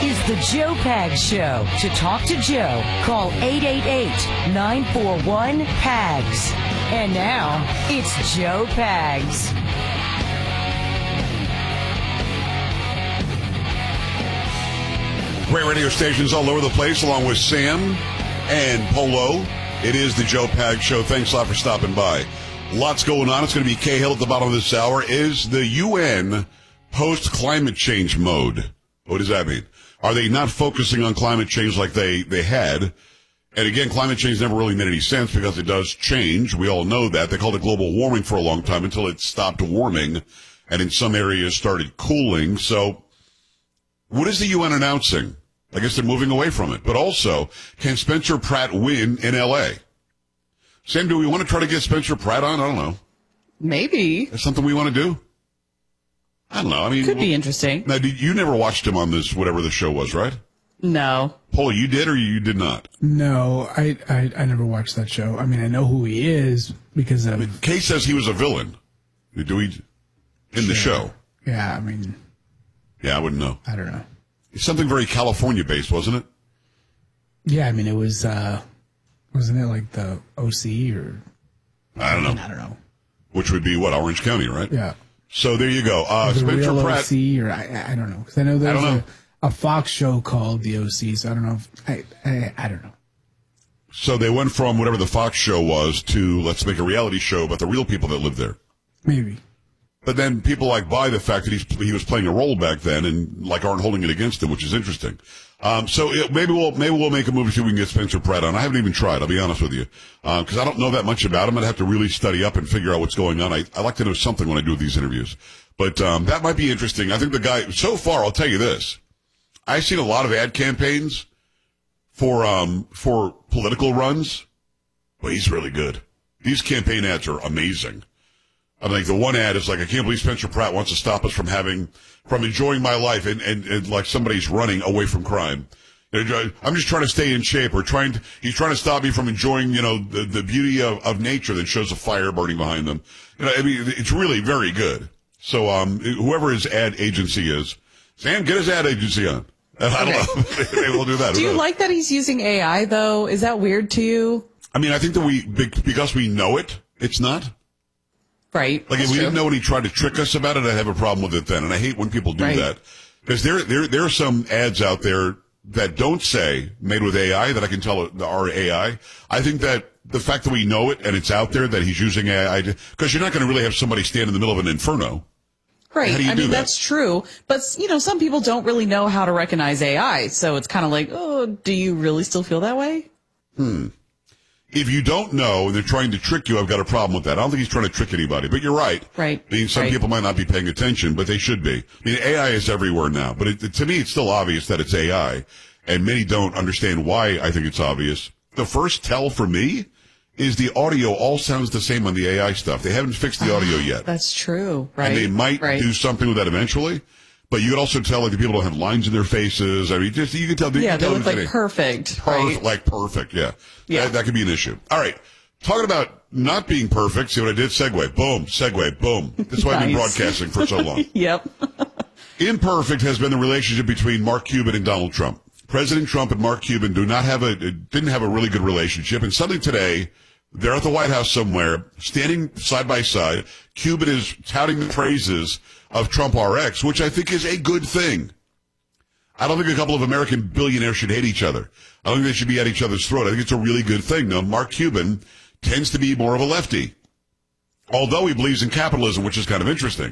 is the Joe Pags Show. To talk to Joe, call 888-941-PAGS. And now, it's Joe Pags. Great radio stations all over the place, along with Sam and Polo. It is the Joe Pags Show. Thanks a lot for stopping by. Lots going on. It's going to be Cahill at the bottom of this hour. Is the UN post-climate change mode? What does that mean? Are they not focusing on climate change like they had? And again, climate change never really made any sense because it does change. We all know that. They called it global warming for a long time until it stopped warming and in some areas started cooling. So what is the UN announcing? I guess they're moving away from it. But also, can Spencer Pratt win in L.A.? Sam, do we want to try to get Spencer Pratt on? I don't know. Maybe. That's something we want to do? I don't know. I mean, could be interesting. Now, you never watched him on this, whatever the show was, right? No. Paul, you did or you did not? No, I never watched that show. I mean, I know who he is because of... Kay says he was a villain. Do we... In the show? Yeah, I mean... Yeah, I wouldn't know. I don't know. It's something very California-based, wasn't it? Yeah, I mean, it was... wasn't it like the OC or... I don't know. I don't know. Which would be, what, Orange County, right? Yeah. So there you go. The Spencer real Pratt... OC or... I don't know. Because I know there's a Fox show called The OC, so I don't know if... I don't know. So they went from whatever the Fox show was to let's make a reality show about the real people that live there. Maybe. But then people buy the fact that he was playing a role back then and aren't holding it against him, which is interesting. Maybe we'll make a movie so we can get Spencer Pratt on. I haven't even tried, I'll be honest with you. Cause I don't know that much about him. I'd have to really study up and figure out what's going on. I like to know something when I do these interviews, but, that might be interesting. I think the guy, so far, I'll tell you this. I've seen a lot of ad campaigns for political runs, but he's really good. These campaign ads are amazing. I mean, the one ad is I can't believe Spencer Pratt wants to stop us from enjoying my life and like somebody's running away from crime. I'm just trying to stay in shape he's trying to stop me from enjoying, the beauty of nature that shows a fire burning behind them. I mean, it's really very good. So, whoever his ad agency is, Sam, get his ad agency on. I don't know. Maybe we'll do that. Do you like that he's using AI though? Is that weird to you? I mean, I think that because we know it, it's not. Right. Like if we didn't know and he tried to trick us about it, I'd have a problem with it then. And I hate when people do that. Because there are some ads out there that don't say made with AI that I can tell are AI. I think that the fact that we know it and it's out there that he's using AI, because you're not going to really have somebody stand in the middle of an inferno. Right. How do you do that? That's true. But, some people don't really know how to recognize AI. So it's kind of like, oh, do you really still feel that way? If you don't know and they're trying to trick you, I've got a problem with that. I don't think he's trying to trick anybody, but you're right. Right. I mean, some people might not be paying attention, but they should be. I mean, AI is everywhere now, but to me, it's still obvious that it's AI, and many don't understand why I think it's obvious. The first tell for me is the audio all sounds the same on the AI stuff. They haven't fixed the audio yet. That's true. Right. And they might do something with that eventually. But you could also tell the people don't have lines in their faces. I mean, you can tell. Yeah, they look like perfect. Right? Like perfect. Yeah. That could be an issue. All right. Talking about not being perfect. See what I did? Segue. Boom. Segue. Boom. That's why I've been broadcasting for so long. Yep. Imperfect has been the relationship between Mark Cuban and Donald Trump. President Trump and Mark Cuban didn't have a really good relationship. And suddenly today, they're at the White House somewhere, standing side by side. Cuban is touting the praises of Trump RX, which I think is a good thing. I don't think a couple of American billionaires should hate each other. I don't think they should be at each other's throat. I think it's a really good thing. Now, Mark Cuban tends to be more of a lefty, although he believes in capitalism, which is kind of interesting.